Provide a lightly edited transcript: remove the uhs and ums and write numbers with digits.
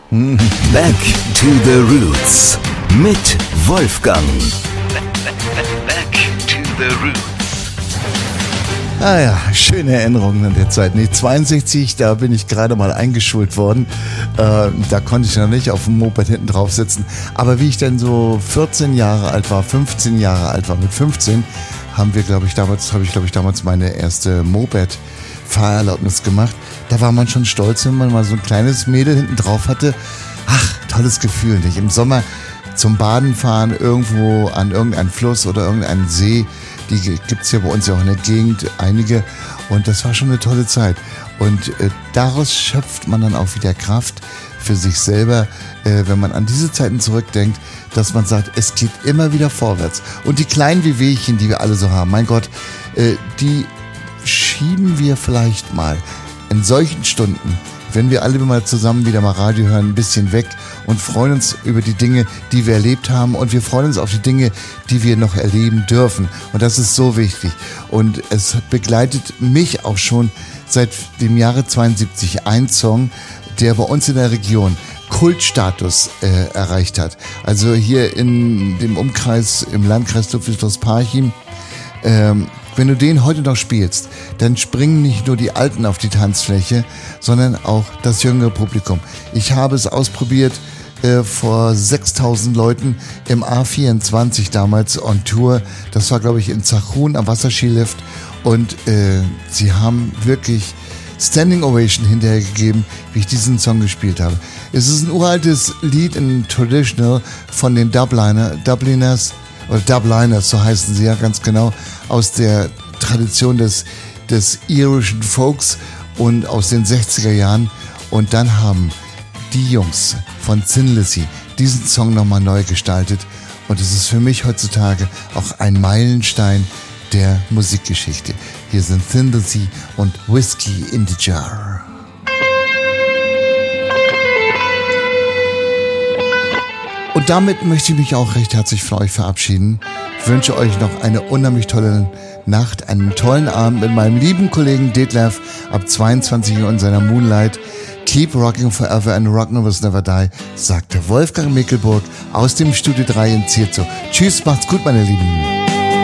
Back to the Roots mit Wolfgang. Back to the Roots. Ah ja, schöne Erinnerungen an der Zeit. Nee, 62, da bin ich gerade mal eingeschult worden. Da konnte ich noch nicht auf dem Moped hinten drauf sitzen. Aber wie ich dann so 14 Jahre alt war, 15 Jahre alt war, mit 15 habe ich, glaube ich, damals meine erste Moped-Fahrerlaubnis gemacht. Da war man schon stolz, wenn man mal so ein kleines Mädel hinten drauf hatte. Ach, tolles Gefühl, nicht? Im Sommer zum Baden fahren, irgendwo an irgendeinen Fluss oder irgendeinen See. Die gibt es ja bei uns ja auch in der Gegend, einige. Und das war schon eine tolle Zeit. Und daraus schöpft man dann auch wieder Kraft für sich selber, wenn man an diese Zeiten zurückdenkt, dass man sagt, es geht immer wieder vorwärts. Und die kleinen Wehwehchen, die wir alle so haben, mein Gott, die schieben wir vielleicht mal in solchen Stunden, wenn wir alle mal zusammen wieder mal Radio hören, ein bisschen weg und freuen uns über die Dinge, die wir erlebt haben, und wir freuen uns auf die Dinge, die wir noch erleben dürfen, und das ist so wichtig. Und es begleitet mich auch schon seit dem Jahre 72 ein Song, der bei uns in der Region Kultstatus erreicht hat. Also hier in dem Umkreis, im Landkreis Düsseldorf-Parchim, wenn du den heute noch spielst, dann springen nicht nur die Alten auf die Tanzfläche, sondern auch das jüngere Publikum. Ich habe es ausprobiert vor 6.000 Leuten im A24 damals on Tour. Das war, glaube ich, in Zachun am Wasserskilift. Und sie haben wirklich Standing Ovation hinterher gegeben, wie ich diesen Song gespielt habe. Es ist ein uraltes Lied, ein Traditional von den Dubliners, oder Dubliners, so heißen sie ja ganz genau, aus der Tradition des irischen Folks und aus den 60er Jahren. Und dann haben die Jungs von Thin Lizzy diesen Song nochmal neu gestaltet. Und es ist für mich heutzutage auch ein Meilenstein der Musikgeschichte. Hier sind Thin Lizzy und Whiskey in the Jar. Und damit möchte ich mich auch recht herzlich von euch verabschieden. Ich wünsche euch noch eine unheimlich tolle Nacht, einen tollen Abend mit meinem lieben Kollegen Detlef ab 22 Uhr in seiner Moonlight. Keep rocking forever and rockin' will never die, sagte Wolfgang Mickelburg aus dem Studio 3 in Zierzo. Tschüss, macht's gut, meine Lieben.